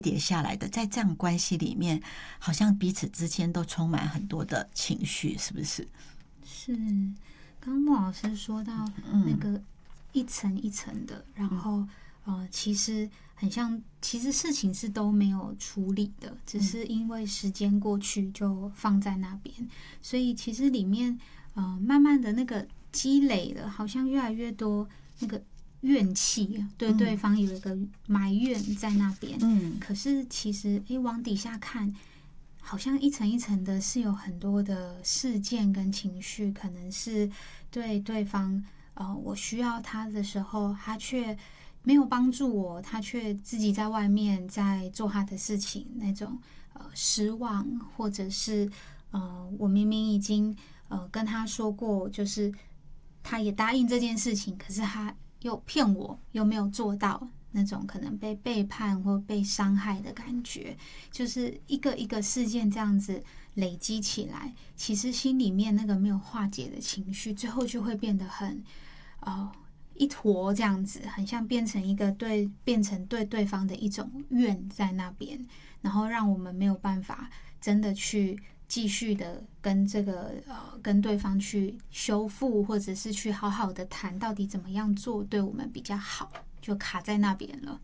叠下来的，在这样关系里面，好像彼此之间都充满很多的情绪，是不是？ 是，刚莫老师说到那个一层一层的，然后其实很像，其实事情是都没有处理的，只是因为时间过去就放在那边，所以其实里面慢慢的那个积累了，好像越来越多那个怨气，对对方有一个埋怨在那边。可是其实往底下看，好像一层一层的，是有很多的事件跟情绪，可能是对对方我需要他的时候，他却没有帮助我，他却自己在外面在做他的事情，那种失望，或者是我明明已经跟他说过，就是他也答应这件事情，可是他又骗我，又没有做到，那种可能被背叛或被伤害的感觉，就是一个一个事件这样子累积起来，其实心里面那个没有化解的情绪，最后就会变得很一坨这样子，很像变成对对方的一种怨在那边，然后让我们没有办法真的去继续的跟跟对方去修复，或者是去好好的谈到底怎么样做对我们比较好，就卡在那边了。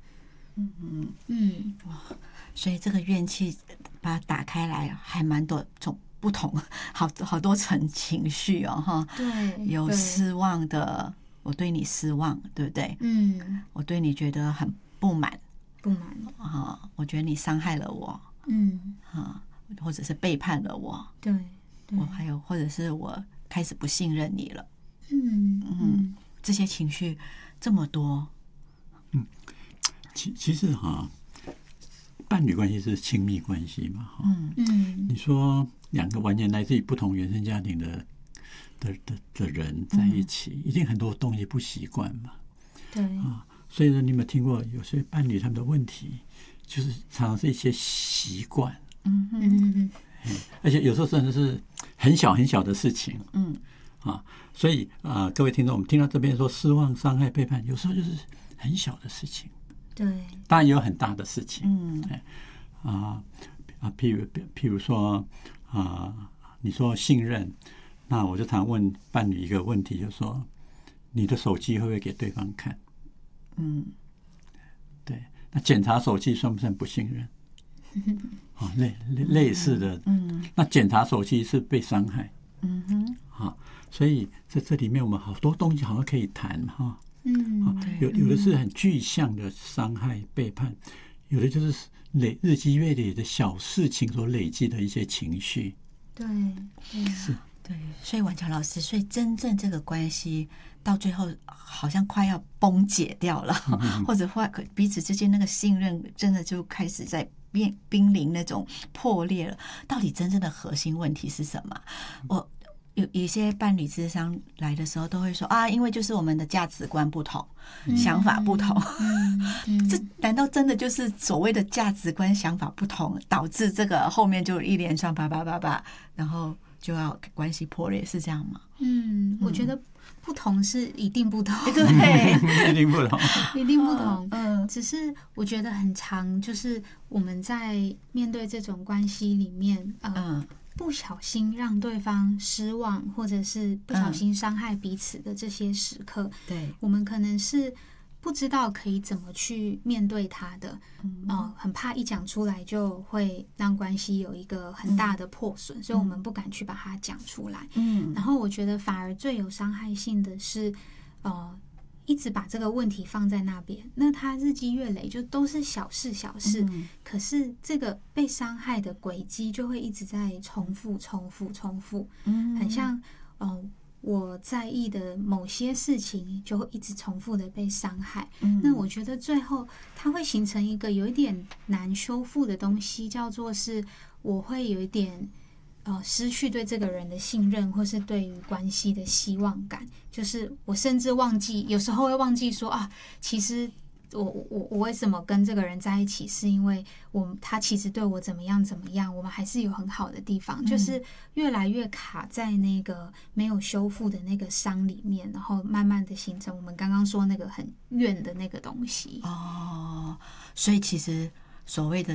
所以这个怨气把它打开来，还蛮多种不同，好多层情绪哦，哈。 对， 有失望的，我对你失望，对不对？我对你觉得很不满啊，我觉得你伤害了我，或者是背叛了我， 对， 我还有或者是我开始不信任你了，这些情绪这么多， 其实伴侣关系是亲密关系嘛，你说两个完全来自于不同原生家庭的人在一起，一定很多东西不习惯嘛， 对所以呢，你有没有听过有些伴侣他们的问题，就是常常是一些习惯，而且有时候真的是很小很小的事情，所以各位听众，我们听到这边说失望、伤害、背叛，有时候就是很小的事情， 对， 当然也有很大的事情，譬如说你说信任，那我就常问伴侣一个问题，就是说你的手机会不会给对方看？对，那检查手机算不算不信任？类似的，那检查手机是被伤害，所以在这里面我们好多东西好像可以谈哈，有的是很具象的伤害背叛，有的就是日积月累的小事情所累积的一些情绪， 对， 是。 对，所以婉乔老师，所以真正这个关系到最后好像快要崩解掉了，或者彼此之间那个信任真的就开始在濒临那种破裂了。到底真正的核心问题是什么？我有一些伴侣咨商来的时候都会说因为就是我们的价值观不同，想法不同，这难道真的就是所谓的价值观想法不同导致这个后面就一连串叭，然后就要关系破裂，是这样吗？ 我觉得不同是一定不同， 对， 一定不同， 一定不同。只是我觉得很常，就是我们在面对这种关系里面，不小心让对方失望，或者是不小心伤害彼此的这些时刻， 对， 我们可能是不知道可以怎么去面对他的，很怕一讲出来就会让关系有一个很大的破损，所以我们不敢去把它讲出来。然后我觉得反而最有伤害性的是，一直把这个问题放在那边，那他日积月累就都是小事，可是这个被伤害的轨迹就会一直在重复，很像我在意的某些事情就会一直重复的被伤害，那我觉得最后它会形成一个有一点难修复的东西，叫做是我会有一点失去对这个人的信任，或是对于关系的希望感，就是我甚至有时候会忘记说其实我为什么跟这个人在一起，是因为他其实对我怎么样，我们还是有很好的地方，就是越来越卡在那个没有修复的那个伤里面，然后慢慢的形成我们刚刚说那个很怨的那个东西。 所以其实所谓的